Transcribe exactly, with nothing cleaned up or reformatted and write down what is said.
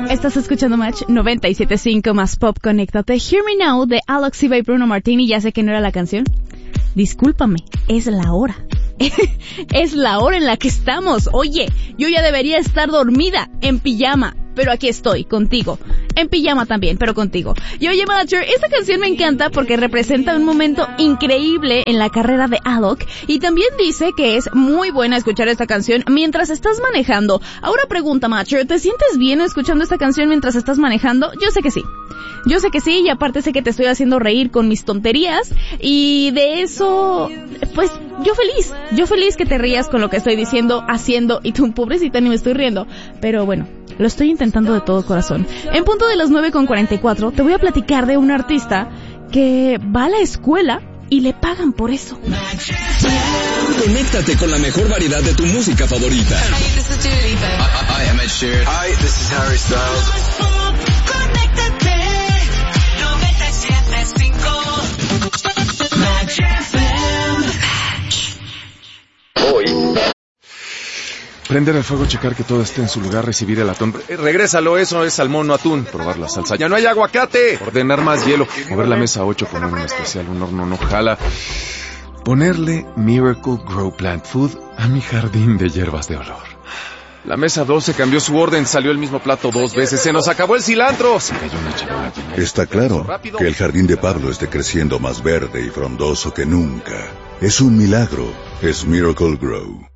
Estás escuchando Match noventa y siete punto cinco más Pop. Conéctate. Hear Me Now de Alex Siva y Bruno Martini. Ya sé que no era la canción. Discúlpame, es la hora. Es la hora en la que estamos. Oye, yo ya debería estar dormida en pijama, pero aquí estoy, contigo. En pijama también, pero contigo. Y oye, Manager, esta canción me encanta porque representa un momento increíble en la carrera de Alok. Y también dice que es muy buena escuchar esta canción mientras estás manejando. Ahora pregunta, Manager, ¿te sientes bien escuchando esta canción mientras estás manejando? Yo sé que sí. Yo sé que sí, y aparte sé que te estoy haciendo reír con mis tonterías. Y de eso, pues, yo feliz. Yo feliz que te rías con lo que estoy diciendo, haciendo, y tú, pobrecita, ni me estoy riendo. Pero bueno, lo estoy intentando de todo corazón. En punto de las nueve con cuarenta y cuatro, te voy a platicar de un artista que va a la escuela y le pagan por eso. Conéctate con la mejor variedad de tu música favorita. Hi, this is Dua Lipa. Hi, I'm Ed Sheeran. Hi, this is Harry Styles. Conéctate noventa y siete punto cinco Match F M. Hoy. Prender el fuego, checar que todo esté en su lugar, recibir el atún. Eh, regrésalo, eso es salmón, no atún. Probar la salsa. ¡Ya no hay aguacate! Ordenar más hielo. Mover la mesa ocho, poner un especial, un horno no jala. Ponerle Miracle Grow Plant Food a mi jardín de hierbas de olor. La mesa doce cambió su orden, salió el mismo plato dos veces. ¡Se nos acabó el cilantro! Se cayó una charola. Está claro que el jardín de Pablo esté creciendo más verde y frondoso que nunca. Es un milagro. Es Miracle Grow.